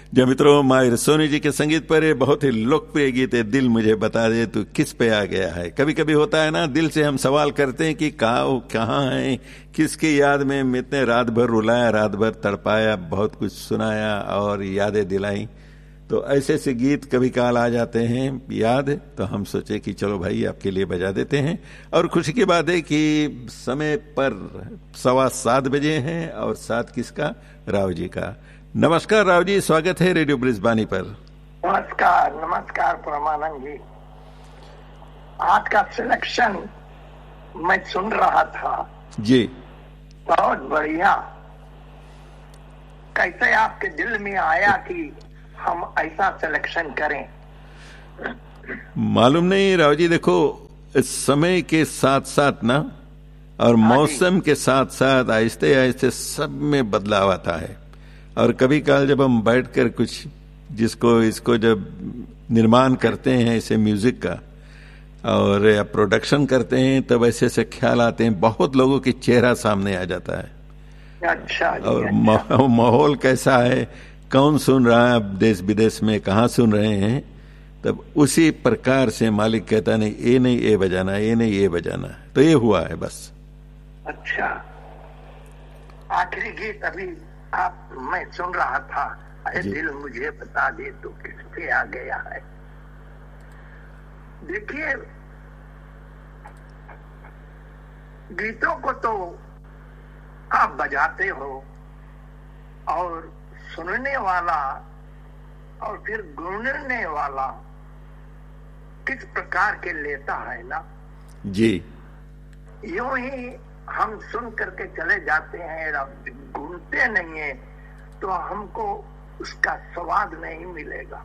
जो मित्रों, माहिर सोनी जी के संगीत पर ये बहुत ही लोकप्रिय गीत है, दिल मुझे बता दे तू किस पे आ गया है। कभी कभी होता है ना, दिल से हम सवाल करते हैं कि कहाँ है, किसकी याद में इतने रात भर रुलाया, रात भर तड़पाया, बहुत कुछ सुनाया और यादें दिलाई। तो ऐसे ऐसे गीत कभी काल आ जाते हैं याद, तो हम सोचे कि चलो भाई आपके लिए बजा देते हैं। और खुशी की बात है कि समय पर 7:15 बजे हैं और साथ किसका, राव जी का। नमस्कार राव जी, स्वागत है रेडियो ब्रिजबानी पर। नमस्कार नमस्कार परमानंद जी। आज का सिलेक्शन मैं सुन रहा था जी, बहुत बढ़िया। कैसे आपके दिल में आया कि हम ऐसा सिलेक्शन करें? मालूम नहीं राव जी, देखो समय के साथ साथ ना और मौसम के साथ साथ आहिस्ते आहिस्ते सब में बदलाव आता है। और कभी काल जब हम बैठकर कुछ इसको जब निर्माण करते हैं ऐसे म्यूजिक का और या प्रोडक्शन करते हैं, तब ऐसे ऐसे ख्याल आते हैं, बहुत लोगों की चेहरा सामने आ जाता है। अच्छा जी, और अच्छा। माहौल कैसा है, कौन सुन रहा है, देश विदेश में कहाँ सुन रहे हैं, तब उसी प्रकार से मालिक कहता नहीं ये नहीं ये बजाना, ये नहीं ये बजाना। तो ये हुआ है बस। अच्छा, आखिरी गीत अभी मैं सुन रहा था, अरे दिल मुझे बता दे तो किस पे आ गया है। देखिए, गीतों को तो आप बजाते हो और सुनने वाला और फिर गुनगुनाने वाला किस प्रकार के लेता है ना जी। यूं ही हम सुन करके चले जाते हैं, गुनते नहीं है तो हमको उसका स्वाद नहीं मिलेगा।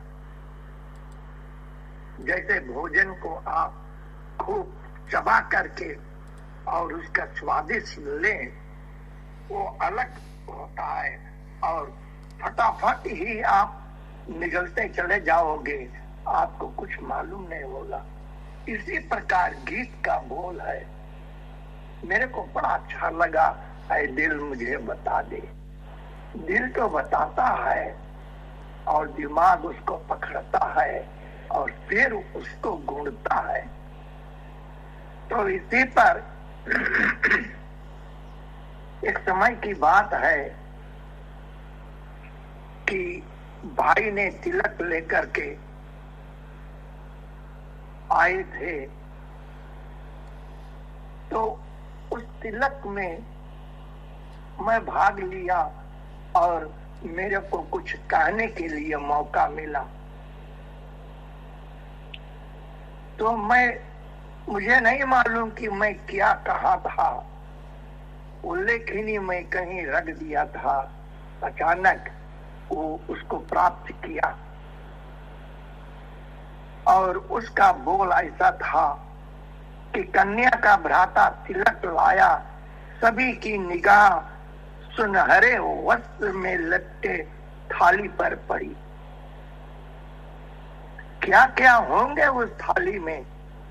जैसे भोजन को आप खूब चबा करके और उसका स्वादिष्ट लें, वो अलग होता है, और फटाफट ही आप निगलते चले जाओगे, आपको कुछ मालूम नहीं होगा। इसी प्रकार गीत का बोल है। मेरे को बड़ा अच्छा लगा, ऐ दिल मुझे बता दे। दिल तो बताता है और दिमाग उसको पकड़ता है और फिर उसको गूंथता है। तो इसी पर एक समय की बात है कि भाई ने तिलक लेकर के आए थे, तो उस तिलक में मैं भाग लिया और मेरे को कुछ कहने के लिए मौका मिला। तो मुझे नहीं मालूम कि मैं क्या कहा था, उल्लेखनीय मैं कहीं रख दिया था। अचानक वो उसको प्राप्त किया और उसका बोल ऐसा था कि कन्या का भ्राता तिलक लाया, सभी की निगाह सुनहरे वस्त्र में लटके थाली पर पड़ी। क्या क्या होंगे उस थाली में,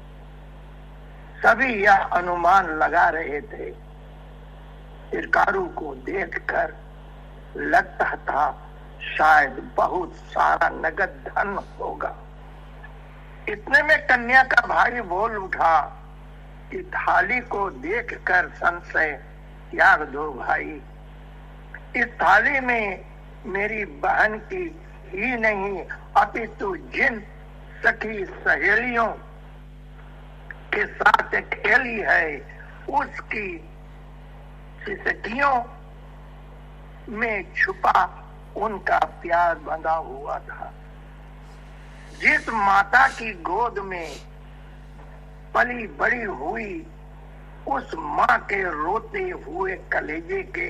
सभी यह अनुमान लगा रहे थे। शिरकारू को देखकर लगता था शायद बहुत सारा नगद धन होगा। इतने में कन्या का भाई बोल उठा कि थाली को देखकर संशय त्याग दो भाई। इस थाली में मेरी बहन की ही नहीं अपितु जिन सखी सहेलियों के साथ खेली है, उसकी सिसकियों में छुपा उनका प्यार बंधा हुआ था। जिस माता की गोद में पली बड़ी हुई, उस माँ के रोते हुए कलेजे के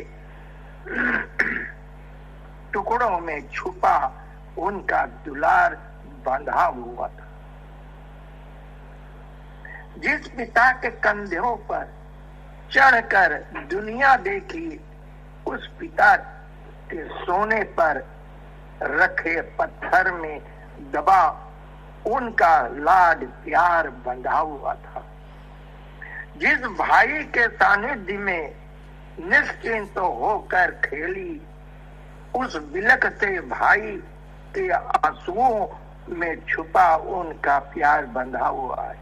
टुकड़ों में छुपा उनका दुलार बंधा हुआ था। जिस पिता के कंधों पर चढ़कर दुनिया देखी, उस पिता के सोने पर रखे पत्थर में दबा उनका लाड प्यार बंधा हुआ था। जिस भाई के सानिध्य में निश्चिंत होकर खेली, उस बिलखते भाई के आंसुओं में छुपा उनका प्यार बंधा हुआ है।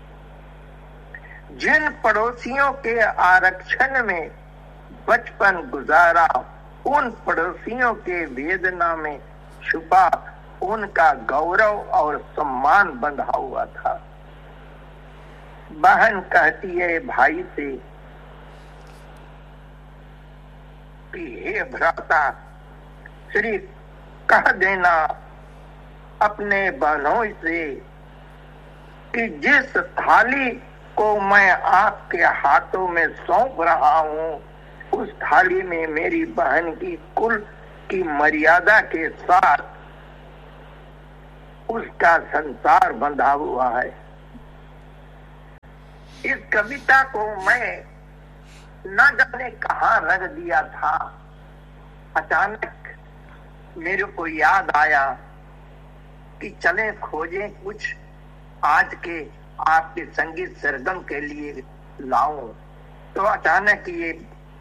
जिन पड़ोसियों के आरक्षण में बचपन गुजारा, उन पड़ोसियों के वेदना में छुपा उनका गौरव और सम्मान बंधा हुआ था। बहन कहती है भाई से कि हे भ्राता, सिर्फ कह देना अपने बहनों से कि जिस थाली को मैं आपके हाथों में सौंप रहा हूँ, उस थाली में मेरी बहन की कुल की मर्यादा के साथ उसका संसार बंधा हुआ है। इस कविता को मैं न जाने कहाँ रख दिया था। अचानक मेरे को याद आया कि चले खोजें कुछ आज के आपके संगीत सरगम के लिए लाऊं। तो अचानक ये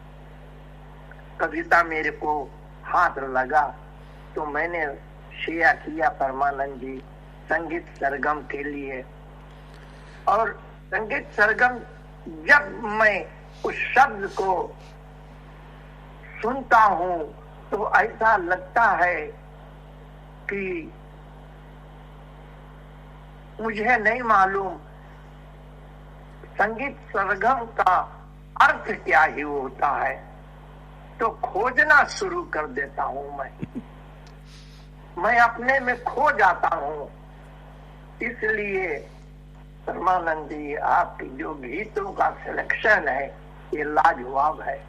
कविता मेरे को हाथ लगा, तो मैंने शेयर किया परमानंद जी संगीत सरगम के लिए। और संगीत सरगम जब मैं उस शब्द को सुनता हूँ तो ऐसा लगता है कि मुझे नहीं मालूम संगीत सरगम का अर्थ क्या ही होता है, तो खोजना शुरू कर देता हूँ। मैं अपने में खो जाता हूँ। इसलिए परमानंद जी, आपकी जो गीतों का सिलेक्शन है ये लाजवाब है।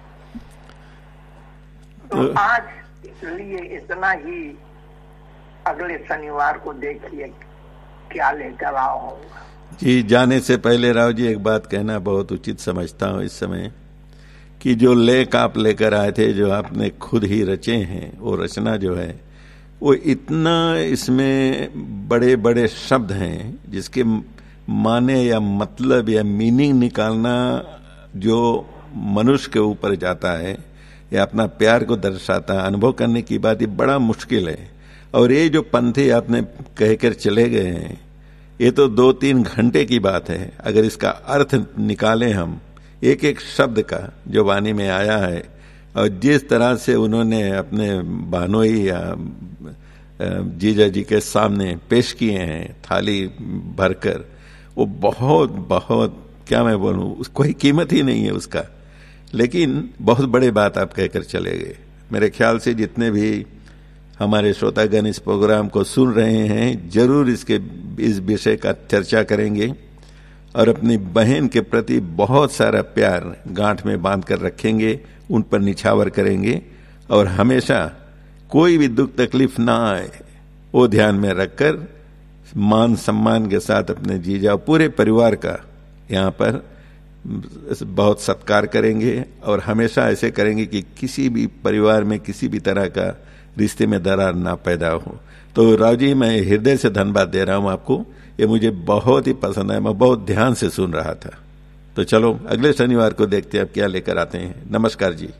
तो आज इसलिए इतना ही, अगले शनिवार को देखिए क्या लेकर आऊंगा। जी, जाने से पहले राव जी एक बात कहना बहुत उचित समझता हूँ इस समय, कि जो लेख आप लेकर आए थे, जो आपने खुद ही रचे हैं, वो रचना जो है वो इतना, इसमें बड़े बड़े शब्द हैं जिसके माने या मतलब या मीनिंग निकालना जो मनुष्य के ऊपर जाता है या अपना प्यार को दर्शाता है, अनुभव करने की बात ये बड़ा मुश्किल है। और ये जो पंथे आपने कहकर चले गए हैं, ये तो 2-3 घंटे की बात है। अगर इसका अर्थ निकालें हम एक एक शब्द का जो वाणी में आया है, और जिस तरह से उन्होंने अपने बहनोई या जीजा जी के सामने पेश किए हैं थाली भरकर, वो बहुत बहुत, क्या मैं बोलूं, कोई कीमत ही नहीं है उसका। लेकिन बहुत बड़े बात आप कहकर चले गए। मेरे ख्याल से जितने भी हमारे श्रोतागण इस प्रोग्राम को सुन रहे हैं, जरूर इस विषय का चर्चा करेंगे और अपनी बहन के प्रति बहुत सारा प्यार गांठ में बांध कर रखेंगे, उन पर निछावर करेंगे, और हमेशा कोई भी दुख तकलीफ ना आए वो ध्यान में रखकर मान सम्मान के साथ अपने जीजा पूरे परिवार का यहाँ पर बहुत सत्कार करेंगे। और हमेशा ऐसे करेंगे कि किसी भी परिवार में किसी भी तरह का रिश्ते में दरार ना पैदा हो। तो राव जी, मैं हृदय से धन्यवाद दे रहा हूं आपको, ये मुझे बहुत ही पसंद आया, मैं बहुत ध्यान से सुन रहा था। तो चलो अगले शनिवार को देखते हैं आप क्या लेकर आते हैं। नमस्कार जी।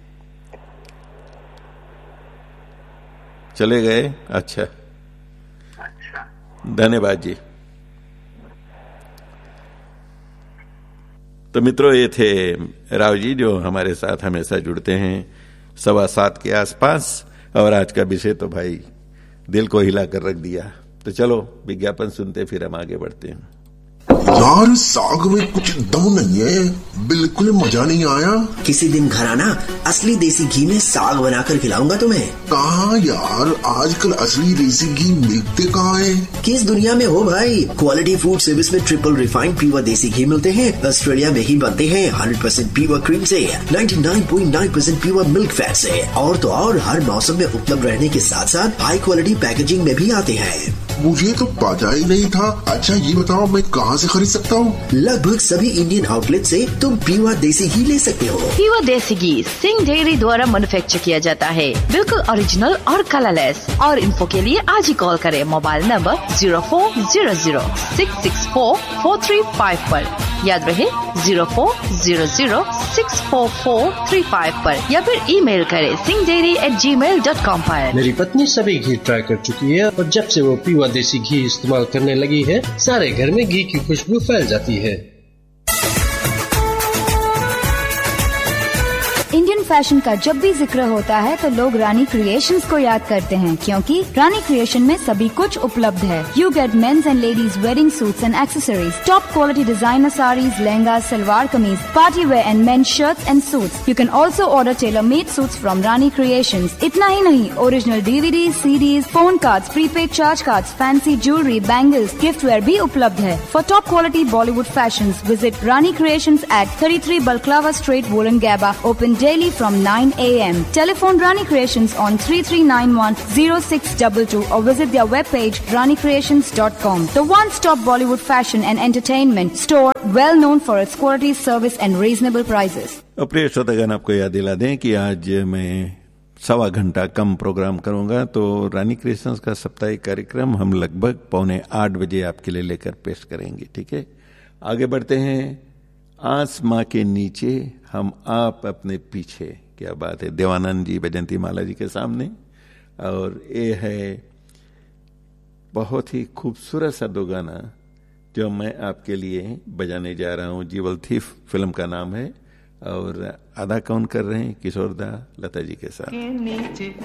चले गए? अच्छा, धन्यवाद जी। तो मित्रों, ये थे राव जी जो हमारे साथ हमेशा जुड़ते हैं 7:15 के आसपास, और आज का विषय तो भाई दिल को हिला कर रख दिया। तो चलो विज्ञापन सुनते फिर हम आगे बढ़ते हैं। यार, साग में कुछ दम नहीं है, बिल्कुल मजा नहीं आया। किसी दिन घर आना, असली देसी घी में साग बनाकर खिलाऊंगा तुम्हें। कहाँ यार, आजकल असली देसी घी मिलते कहाँ है? किस दुनिया में हो भाई। क्वालिटी फूड सर्विस में ट्रिपल रिफाइंड प्योर देसी घी मिलते हैं। ऑस्ट्रेलिया में ही बनते हैं 100% प्योर क्रीम से, 99.9% प्योर मिल्क फैट से, और तो और हर मौसम में उपलब्ध रहने के साथ साथ हाई क्वालिटी पैकेजिंग में भी आते हैं। मुझे तो पता ही नहीं था। अच्छा ये बताओ, मैं कहाँ से खरीद सकता हूँ? लगभग सभी इंडियन आउटलेट से तुम प्योर देसी घी ले सकते हो। प्योर देसी घी सिंह डेयरी द्वारा मैन्युफैक्चर किया जाता है, बिल्कुल ओरिजिनल और कलरलेस। और इन्फो के लिए आज ही कॉल करें मोबाइल नंबर 0400 664 435 पर। याद रहे 0400644355 पर या फिर ईमेल करें singhdairy@gmail.com पर। मेरी पत्नी सभी घी ट्राई कर चुकी है और जब से वो पीवा देसी घी इस्तेमाल करने लगी है सारे घर में घी की खुशबू फैल जाती है। इंडियन फैशन का जब भी जिक्र होता है तो लोग रानी क्रिएशंस को याद करते हैं, क्योंकि रानी क्रिएशन में सभी कुछ उपलब्ध है। You get mains and ladies wedding suits and accessories, top quality designer saris, lehenga, salwar kameez, party wear and mains shirts and suits. You can also order tailor made suits from Rani creations. इतना ही नहीं, original DVD, CDs, phone cards, prepaid charge cards, fancy jewellery, bangles, gift where भी उपलब्ध है। For top quality Bollywood fashions visit Rani creations eight 33 Balaclava Street, Wollongabba, open daily from 9 a.m. Telephone Rani Creations on 3391-0622 or visit their webpage ranicreations.com. The one-stop Bollywood fashion and entertainment store, well known for its quality, service and reasonable prices. प्रिय श्रोतागण, आपको याद दिला दें कि आज मैं 1.25 घंटा कम प्रोग्राम करूंगा, तो रानी क्रिएशंस का साप्ताहिक कार्यक्रम हम लगभग 7:45 बजे आपके लिए लेकर पेश करेंगे। ठीक है, आगे बढ़ते हैं। आसमां के नीचे हम आप अपने पीछे, क्या बात है, देवानंद जी, बैजंती माला जी के सामने। और ये है बहुत ही खूबसूरत सा दो गाना जो मैं आपके लिए बजाने जा रहा हूं। जीवल थीफ फिल्म का नाम है और अदा कौन कर रहे हैं? किशोर दा लता जी के साथ।